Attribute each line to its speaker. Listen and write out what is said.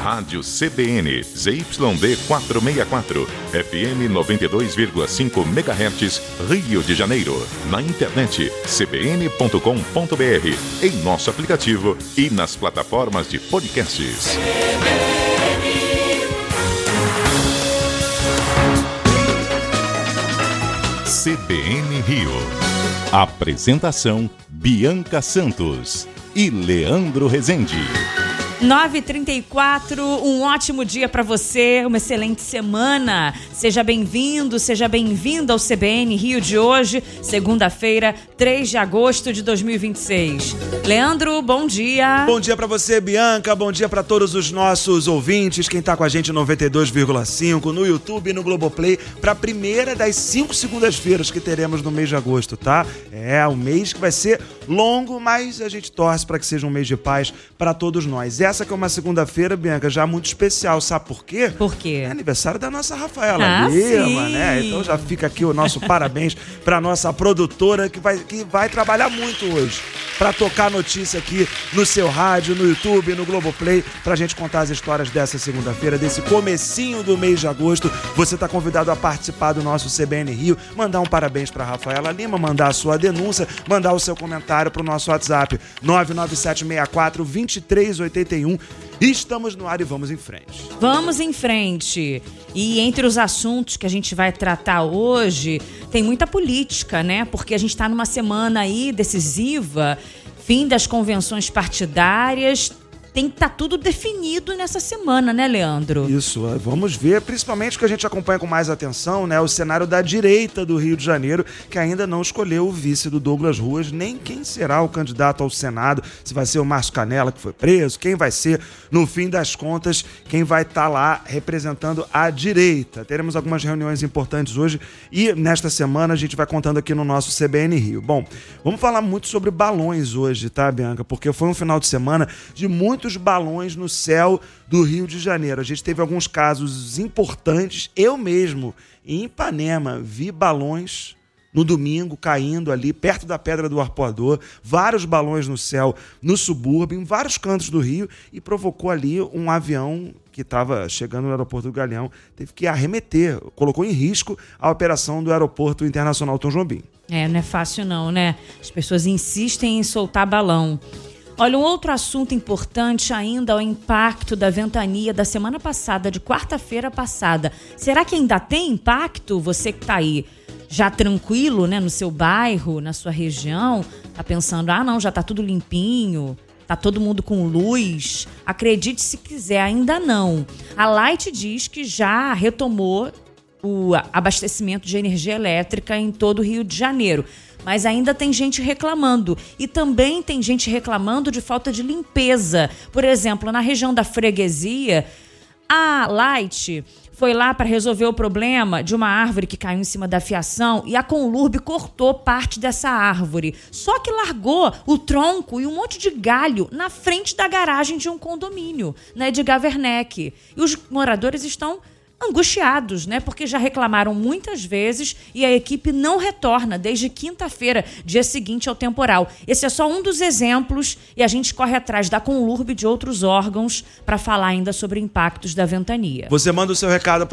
Speaker 1: Rádio CBN, ZYD 464, FM 92,5 MHz, Rio de Janeiro. Na internet, cbn.com.br, em nosso aplicativo e nas plataformas de podcasts. CBN Rio. Apresentação: Bianca Santos e Leandro Rezende.
Speaker 2: 9h34, um ótimo dia para você, uma excelente semana. Seja bem-vindo, seja bem-vinda ao CBN Rio de hoje, segunda-feira, 3 de agosto de 2026. Leandro, bom dia.
Speaker 3: Bom dia para você, Bianca, bom dia para todos os nossos ouvintes, quem tá com a gente no 92,5, no YouTube e no Globoplay, para a primeira das 5 segundas-feiras que teremos no mês de agosto, tá? É um mês que vai ser longo, mas a gente torce para que seja um mês de paz para todos nós. Essa que é uma segunda-feira, Bianca, já muito especial, sabe por quê?
Speaker 2: Por quê?
Speaker 3: É aniversário da nossa Rafaela Lima, né? Então já fica aqui o nosso parabéns para nossa produtora que vai trabalhar muito hoje para tocar notícia aqui no seu rádio, no YouTube, no Globoplay, pra gente contar as histórias dessa segunda-feira, desse comecinho do mês de agosto. Você tá convidado a participar do nosso CBN Rio, mandar um parabéns pra Rafaela Lima, mandar a sua denúncia, mandar o seu comentário pro nosso WhatsApp 99764-2381. Estamos no ar e vamos em frente.
Speaker 2: Vamos em frente. E entre os assuntos que a gente vai tratar hoje, tem muita política, né? Porque a gente está numa semana aí decisiva, fim das convenções partidárias. Tem que estar tudo definido nessa semana, né, Leandro?
Speaker 3: Isso, vamos ver, principalmente o que a gente acompanha com mais atenção, né, o cenário da direita do Rio de Janeiro, que ainda não escolheu o vice do Douglas Ruas, nem quem será o candidato ao Senado, se vai ser o Márcio Canella, que foi preso, quem vai ser, no fim das contas, quem vai estar lá representando a direita. Teremos algumas reuniões importantes hoje e nesta semana a gente vai contando aqui no nosso CBN Rio. Bom, vamos falar muito sobre balões hoje, tá, Bianca? Porque foi um final de semana de muitos balões no céu do Rio de Janeiro. A gente teve alguns casos importantes. Eu mesmo, em Ipanema, vi balões no domingo caindo ali perto da Pedra do Arpoador, vários balões no céu no subúrbio, em vários cantos do Rio, e provocou ali um avião que estava chegando no aeroporto do Galeão, teve que arremeter, colocou em risco a operação do aeroporto internacional Tom Jobim.
Speaker 2: Não é fácil não, né? As pessoas insistem em soltar balão. Olha, um outro assunto importante ainda é o impacto da ventania da semana passada, de quarta-feira passada. Será que ainda tem impacto? Você que está aí já tranquilo, né, no seu bairro, na sua região, tá pensando, não, já tá tudo limpinho, tá todo mundo com luz. Acredite se quiser, ainda não. A Light diz que já retomou o abastecimento de energia elétrica em todo o Rio de Janeiro. Mas ainda tem gente reclamando. E também tem gente reclamando de falta de limpeza. Por exemplo, na região da Freguesia, a Light foi lá para resolver o problema de uma árvore que caiu em cima da fiação e a Conlurb cortou parte dessa árvore. Só que largou o tronco e um monte de galho na frente da garagem de um condomínio, na Edgar Werneck. E os moradores estão angustiados, né? Porque já reclamaram muitas vezes e a equipe não retorna desde quinta-feira, dia seguinte ao temporal. Esse é só um dos exemplos e a gente corre atrás da Conlurb e de outros órgãos para falar ainda sobre impactos da ventania.
Speaker 3: Você manda o seu recado